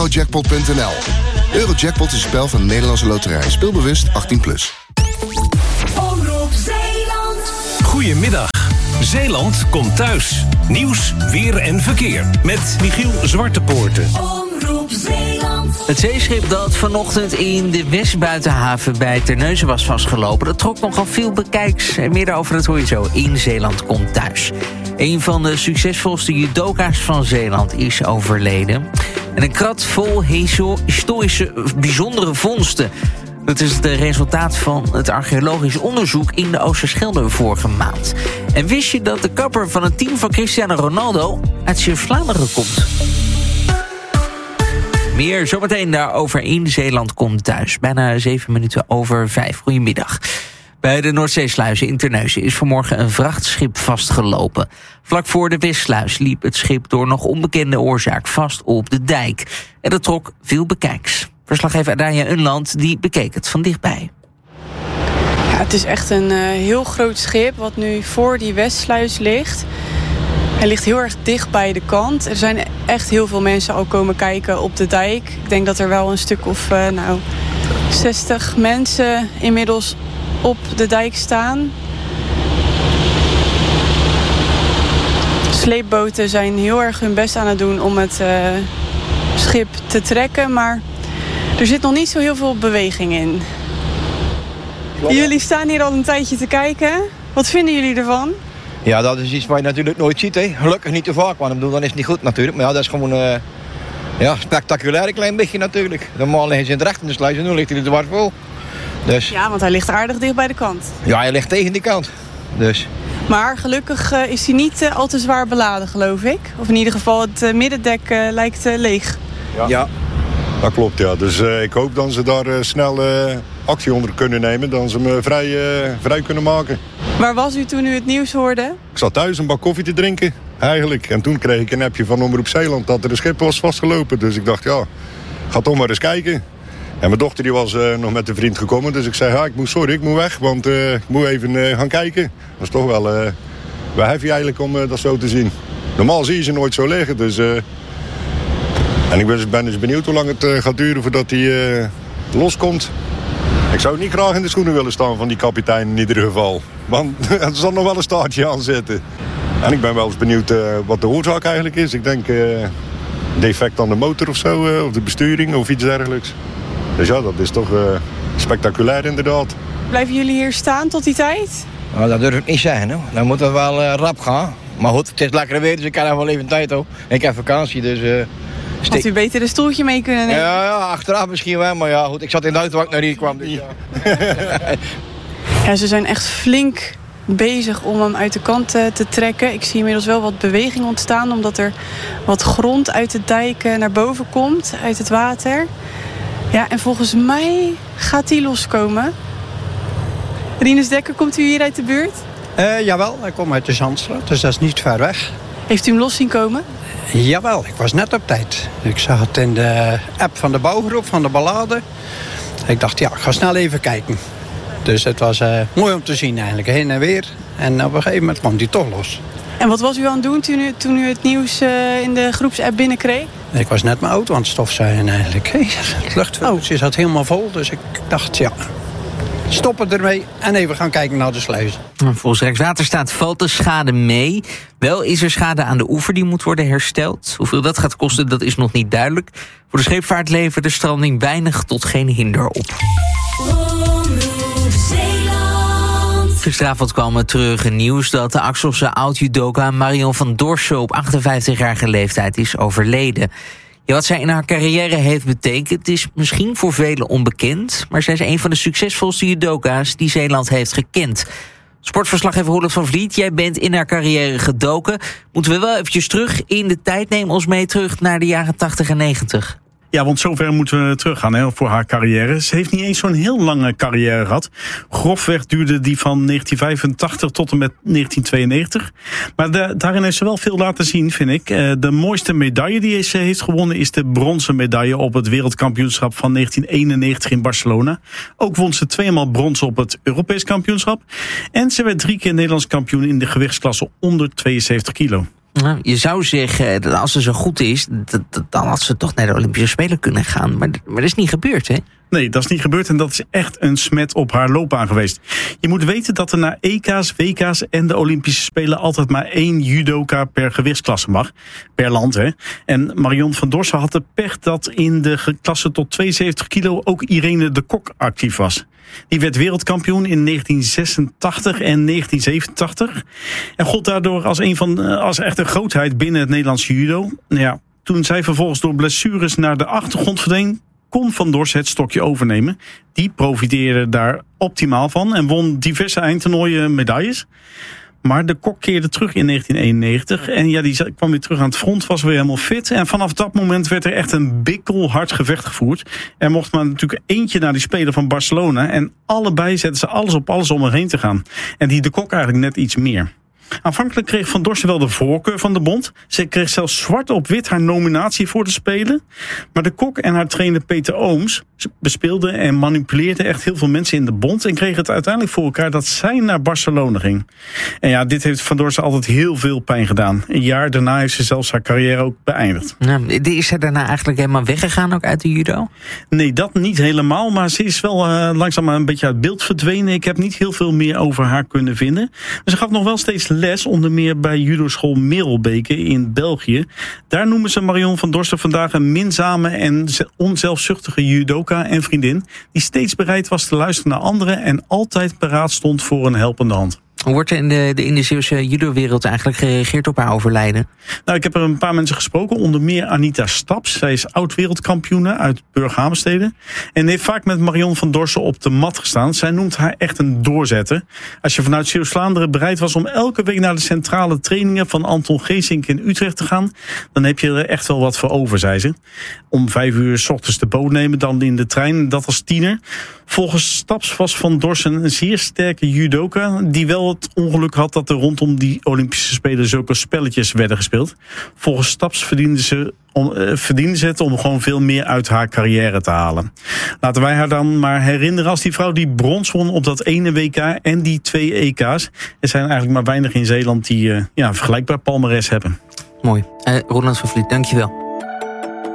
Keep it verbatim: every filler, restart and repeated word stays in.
Eurojackpot punt n l. Eurojackpot is een spel van de Nederlandse Loterij. Speelbewust achttien plus. Omroep Zeeland. Goedemiddag. Zeeland komt thuis. Nieuws, weer en verkeer. Met Michiel Zwartepoorten. Omroep Zeeland. Het zeeschip dat vanochtend in de Westbuitenhaven bij Terneuzen was vastgelopen, dat trok nogal veel bekijks. En meer daarover, dat hoor je zo in Zeeland komt thuis. Een van de succesvolste judoka's van Zeeland is overleden. En een krat vol historische bijzondere vondsten. Dat is het resultaat van het archeologisch onderzoek in de Oosterschelde vorige maand. En wist je dat de kapper van het team van Cristiano Ronaldo uit Zeeuws-Vlaanderen komt? Meer zometeen daarover in Zeeland komt thuis. Bijna zeven minuten over vijf. Goedemiddag. Bij de Noordzeesluizen in Terneuzen is vanmorgen een vrachtschip vastgelopen. Vlak voor de Westsluis liep het schip door nog onbekende oorzaak vast op de dijk. En dat trok veel bekijks. Verslaggever Adaya Unland die bekeek het van dichtbij. Ja, het is echt een uh, heel groot schip wat nu voor die Westsluis ligt. Hij ligt heel erg dicht bij de kant. Er zijn echt heel veel mensen al komen kijken op de dijk. Ik denk dat er wel een stuk of uh, nou, zestig mensen inmiddels op de dijk staan. Sleepboten zijn heel erg hun best aan het doen om het uh, schip te trekken, maar er zit nog niet zo heel veel beweging in. Jullie staan hier al een tijdje te kijken. Wat vinden jullie ervan? Ja, dat is iets wat je natuurlijk nooit ziet. Hè. Gelukkig niet te vaak, want dan is het niet goed natuurlijk. Maar ja, dat is gewoon uh, ja, spectaculair een klein beetje natuurlijk. Normaal liggen ze in het recht in de sluis en nu ligt hij er dwars vol. Dus, ja, want hij ligt aardig dicht bij de kant. Ja, hij ligt tegen die kant. Dus. Maar gelukkig uh, is hij niet uh, al te zwaar beladen, geloof ik. Of in ieder geval, het uh, middendek uh, lijkt uh, leeg. Ja. ja, dat klopt, ja. Dus uh, ik hoop dat ze daar uh, snel uh, actie onder kunnen nemen. Dat ze hem uh, vrij, uh, vrij kunnen maken. Waar was u toen u het nieuws hoorde? Ik zat thuis een bak koffie te drinken, eigenlijk. En toen kreeg ik een appje van Omroep Zeeland dat er een schip was vastgelopen. Dus ik dacht, ja, ga toch maar eens kijken. En mijn dochter die was uh, nog met een vriend gekomen. Dus ik zei, ja, ik moet, sorry, ik moet weg. Want uh, ik moet even uh, gaan kijken. Dat is toch wel, uh, wel heavy eigenlijk om uh, dat zo te zien. Normaal zie je ze nooit zo liggen. Dus, uh, en ik ben, ben dus benieuwd hoe lang het uh, gaat duren voordat hij uh, loskomt. Ik zou niet graag in de schoenen willen staan van die kapitein in ieder geval. Want er zal nog wel een staartje aan zitten. En ik ben wel eens benieuwd uh, wat de oorzaak eigenlijk is. Ik denk uh, defect aan de motor of zo. Uh, of de besturing of iets dergelijks. Dus ja, dat is toch uh, spectaculair inderdaad. Blijven jullie hier staan tot die tijd? Nou, dat durf ik niet zeggen. Hoor. Dan moet het wel uh, rap gaan. Maar goed, het is lekker weer, dus ik kan er wel even tijd op. Ik heb vakantie, dus... Uh, Had u beter een stoeltje mee kunnen nemen? Ja, ja, achteraf misschien wel, maar ja, goed. Ik zat in de auto waar ik naar hier kwam. Dus ja. Ja, ze zijn echt flink bezig om hem uit de kant uh, te trekken. Ik zie inmiddels wel wat beweging ontstaan, omdat er wat grond uit de dijk uh, naar boven komt, uit het water. Ja, en volgens mij gaat die loskomen. Rinus Dekker, komt u hier uit de buurt? Uh, jawel, ik kom uit de Zandstraat, dus dat is niet ver weg. Heeft u hem los zien komen? Jawel, ik was net op tijd. Ik zag het in de app van de bouwgroep, van de ballade. Ik dacht, ja, ik ga snel even kijken. Dus het was uh, mooi om te zien eigenlijk, heen en weer. En op een gegeven moment kwam die toch los. En wat was u aan het doen toen u, toen u het nieuws uh, in de groepsapp binnenkreeg? Ik was net mijn auto aan het stofzuigen eigenlijk. Het luchtfiltertje zat helemaal vol, dus ik dacht, ja, stoppen ermee en even gaan kijken naar de sluizen. Volgens Rijkswaterstaat valt de schade mee. Wel is er schade aan de oever die moet worden hersteld. Hoeveel dat gaat kosten, dat is nog niet duidelijk. Voor de scheepvaart levert de stranding weinig tot geen hinder op. Gisteravond kwam het treurige nieuws dat de Axelse oud-judoka Marion van Dorsen op achtenvijftigjarige leeftijd is overleden. Ja, wat zij in haar carrière heeft betekend is misschien voor velen onbekend, maar zij is een van de succesvolste judoka's die Zeeland heeft gekend. Sportverslaggever Roland van Vliet, jij bent in haar carrière gedoken. Moeten we wel eventjes terug in de tijd, neem ons mee terug naar de jaren tachtig en negentig. Ja, want zover moeten we teruggaan hè, voor haar carrière. Ze heeft niet eens zo'n heel lange carrière gehad. Grofweg duurde die van negentien vijfentachtig tot en met negentien tweeënnegentig. Maar de, daarin heeft ze wel veel laten zien, vind ik. De mooiste medaille die ze heeft gewonnen is de bronzen medaille op het wereldkampioenschap van negentien eenennegentig in Barcelona. Ook won ze tweemaal brons op het Europees kampioenschap. En ze werd drie keer Nederlands kampioen in de gewichtsklasse onder tweeënzeventig kilo. Nou, je zou zeggen, dat als ze zo goed is, dat, dat, dan had ze toch naar de Olympische Spelen kunnen gaan. Maar, maar dat is niet gebeurd, hè? Nee, dat is niet gebeurd en dat is echt een smet op haar loopbaan geweest. Je moet weten dat er na E K's, W K's en de Olympische Spelen altijd maar één judoka per gewichtsklasse mag. Per land, hè. En Marion van Dorsen had de pech dat in de klasse tot tweeënzeventig kilo ook Irene de Kok actief was. Die werd wereldkampioen in negentien zesentachtig en negentien zevenentachtig. En gold daardoor als een van als echt een grootheid binnen het Nederlandse judo. Ja, toen zij vervolgens door blessures naar de achtergrond verdween, kon Van Dorsen het stokje overnemen. Die profiteerde daar optimaal van en won diverse eindtoernooien medailles. Maar de Kok keerde terug in negentien eenennegentig. En ja, die kwam weer terug aan het front, was weer helemaal fit. En vanaf dat moment werd er echt een bikkelhard gevecht gevoerd. Er mocht maar natuurlijk eentje naar die speler van Barcelona. En allebei zetten ze alles op alles om erheen te gaan. En die de Kok eigenlijk net iets meer. Aanvankelijk kreeg Van Dorsen wel de voorkeur van de bond. Ze kreeg zelfs zwart op wit haar nominatie voor de Spelen. Maar de Kok en haar trainer Peter Ooms bespeelden en manipuleerden echt heel veel mensen in de bond. En kregen het uiteindelijk voor elkaar dat zij naar Barcelona ging. En ja, dit heeft Van Dorsen altijd heel veel pijn gedaan. Een jaar daarna heeft ze zelfs haar carrière ook beëindigd. Nou, is zij daarna eigenlijk helemaal weggegaan ook uit de judo? Nee, dat niet helemaal. Maar ze is wel uh, langzaam een beetje uit beeld verdwenen. Ik heb niet heel veel meer over haar kunnen vinden. Maar ze gaf nog wel steeds les, onder meer bij judoschool Merelbeke in België. Daar noemen ze Marion van Dorsen vandaag een minzame en onzelfzuchtige judoka en vriendin, die steeds bereid was te luisteren naar anderen en altijd paraat stond voor een helpende hand. Hoe wordt er in de, de, in de Zeeuwse judo-wereld eigenlijk gereageerd op haar overlijden? Nou, ik heb er een paar mensen gesproken, onder meer Anita Staps. Zij is oud-wereldkampioene uit Burg-Hamerstede en heeft vaak met Marion van Dorsen op de mat gestaan. Zij noemt haar echt een doorzetter. Als je vanuit Zeeuws-Vlaanderen bereid was om elke week naar de centrale trainingen van Anton Geesink in Utrecht te gaan, dan heb je er echt wel wat voor over, zei ze. Om vijf uur 's ochtends de boot nemen, dan in de trein, dat als tiener. Volgens Staps was Van Dorsen een zeer sterke judoka, die wel het ongeluk had dat er rondom die Olympische Spelen zulke spelletjes werden gespeeld. Volgens Staps verdiende ze, om, uh, verdiende ze het om gewoon veel meer uit haar carrière te halen. Laten wij haar dan maar herinneren als die vrouw die brons won op dat ene W K en die twee E K's. Er zijn eigenlijk maar weinig in Zeeland die uh, ja, een vergelijkbaar palmares hebben. Mooi. Uh, Roland van Vliet, dankjewel.